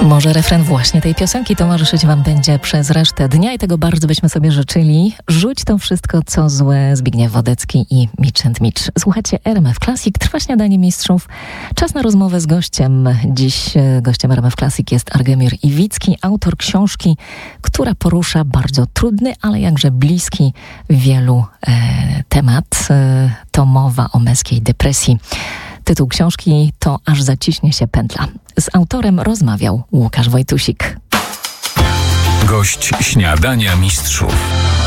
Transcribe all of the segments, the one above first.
Może refren właśnie tej piosenki towarzyszyć wam będzie przez resztę dnia i tego bardzo byśmy sobie życzyli. Rzuć to wszystko, co złe. Zbigniew Wodecki i Mitch. Słuchacie RMF Classic, trwa śniadanie mistrzów. Czas na rozmowę z gościem. Dziś gościem RMF Classic jest Argemir Iwicki, autor książki, która porusza bardzo trudny, ale jakże bliski wielu temat. To mowa o męskiej depresji. Tytuł książki to Aż zaciśnie się pętla. Z autorem rozmawiał Łukasz Wojtusik. Gość śniadania mistrzów.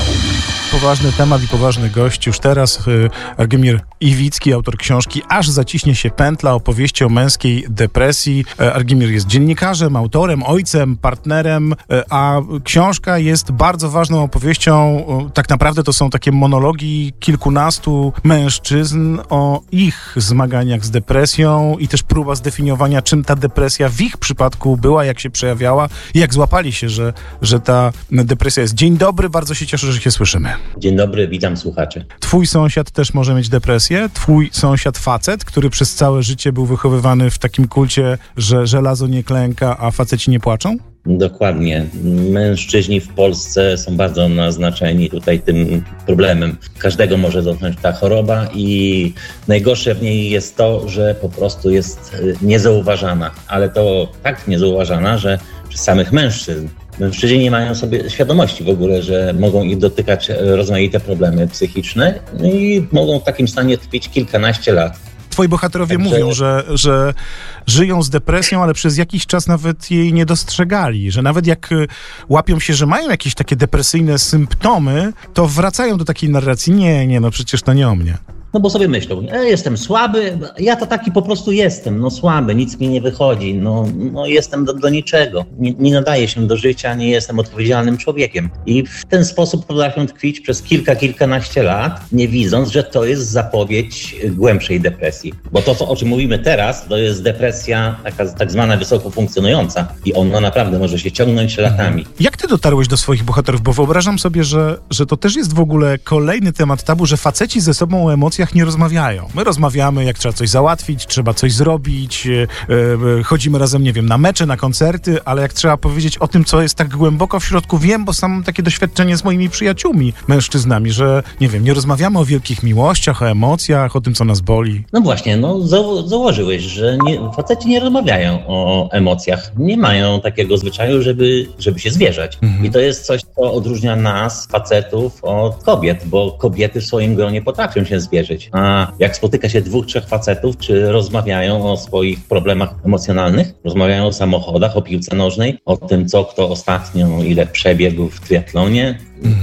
Poważny temat i poważny gość już teraz. Argemir Iwicki, autor książki Aż zaciśnie się pętla, opowieści o męskiej depresji. Argemir jest dziennikarzem, autorem, ojcem, partnerem, a książka jest bardzo ważną opowieścią. Tak naprawdę to są takie monologi kilkunastu mężczyzn o ich zmaganiach z depresją i też próba zdefiniowania, czym ta depresja w ich przypadku była, jak się przejawiała i jak złapali się, że ta depresja jest. Dzień dobry, bardzo się cieszę, że się słyszymy. Dzień dobry, witam słuchaczy. Twój sąsiad też może mieć depresję? Twój sąsiad facet, który przez całe życie był wychowywany w takim kulcie, że żelazo nie klęka, a faceci nie płaczą? Dokładnie. Mężczyźni w Polsce są bardzo naznaczeni tutaj tym problemem. Każdego może dotknąć ta choroba i najgorsze w niej jest to, że po prostu jest niezauważana. Ale to tak niezauważana, że przez samych mężczyzn. Mężczyźni nie mają sobie świadomości w ogóle, że mogą ich dotykać rozmaite problemy psychiczne i mogą w takim stanie tkwić kilkanaście lat. Twoi bohaterowie mówią, że żyją z depresją, ale przez jakiś czas nawet jej nie dostrzegali, że nawet jak łapią się, że mają jakieś takie depresyjne symptomy, to wracają do takiej narracji, nie, no przecież to nie o mnie. No bo sobie myślą, jestem słaby, ja to taki po prostu jestem, słaby, nic mi nie wychodzi, jestem do niczego, nie nadaję się do życia, nie jestem odpowiedzialnym człowiekiem. I w ten sposób potrafią tkwić przez kilkanaście lat, nie widząc, że to jest zapowiedź głębszej depresji. Bo to, o czym mówimy teraz, to jest depresja taka tak zwana wysoko funkcjonująca i ona naprawdę może się ciągnąć latami. Jak ty dotarłeś do swoich bohaterów? Bo wyobrażam sobie, że to też jest w ogóle kolejny temat tabu, że faceci ze sobą o emocjach nie rozmawiają. My rozmawiamy, jak trzeba coś załatwić, trzeba coś zrobić, chodzimy razem, nie wiem, na mecze, na koncerty, ale jak trzeba powiedzieć o tym, co jest tak głęboko w środku, wiem, bo sam mam takie doświadczenie z moimi przyjaciółmi, mężczyznami, że, nie wiem, nie rozmawiamy o wielkich miłościach, o emocjach, o tym, co nas boli. No właśnie, założyłeś, że faceci nie rozmawiają o emocjach, nie mają takiego zwyczaju, żeby się zwierzać. I to jest coś, co odróżnia nas, facetów, od kobiet, bo kobiety w swoim gronie potrafią się zwierzyć. A jak spotyka się 2-3 facetów, czy rozmawiają o swoich problemach emocjonalnych, rozmawiają o samochodach, o piłce nożnej, o tym, co kto ostatnio, ile przebiegł w triatlonie,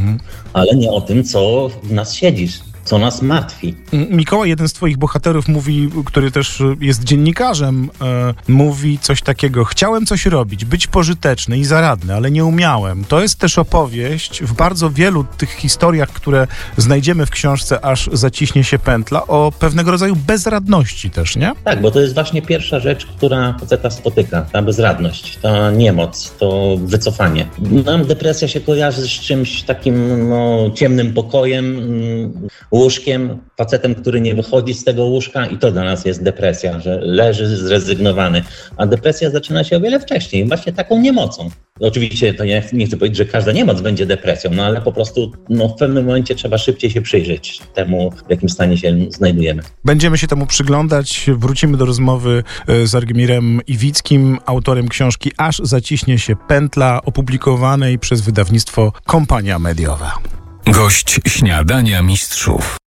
ale nie o tym, co w nas siedzi, co nas martwi. Mikołaj, jeden z twoich bohaterów mówi, który też jest dziennikarzem, mówi coś takiego: chciałem coś robić, być pożyteczny i zaradny, ale nie umiałem. To jest też opowieść w bardzo wielu tych historiach, które znajdziemy w książce Aż zaciśnie się pętla, o pewnego rodzaju bezradności też, nie? Tak, bo to jest właśnie pierwsza rzecz, która faceta spotyka, ta bezradność, ta niemoc, to wycofanie. Nam depresja się kojarzy z czymś takim ciemnym pokojem, łóżkiem, facetem, który nie wychodzi z tego łóżka i to dla nas jest depresja, że leży zrezygnowany. A depresja zaczyna się o wiele wcześniej, właśnie taką niemocą. Oczywiście to nie chcę powiedzieć, że każda niemoc będzie depresją, ale po prostu w pewnym momencie trzeba szybciej się przyjrzeć temu, w jakim stanie się znajdujemy. Będziemy się temu przyglądać. Wrócimy do rozmowy z Argemirem Iwickim, autorem książki Aż zaciśnie się pętla, opublikowanej przez wydawnictwo Kompania Mediowa. Gość śniadania mistrzów.